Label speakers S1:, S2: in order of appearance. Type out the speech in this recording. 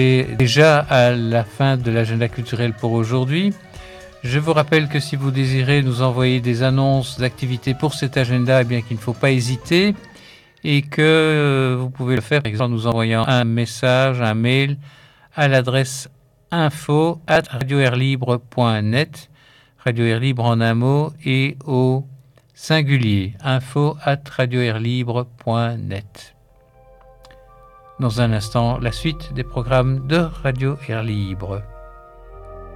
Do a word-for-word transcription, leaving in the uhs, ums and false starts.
S1: déjà à la fin de l'agenda culturel pour aujourd'hui. Je vous rappelle que si vous désirez nous envoyer des annonces d'activités pour cet agenda, eh bien qu'il ne faut pas hésiter et que vous pouvez le faire, par exemple, en nous envoyant un message, un mail à l'adresse info at radio air libre point net, Radio Air Libre en un mot et au singulier, info at radio air libre point net. Dans un instant, la suite des programmes de Radio Air Libre.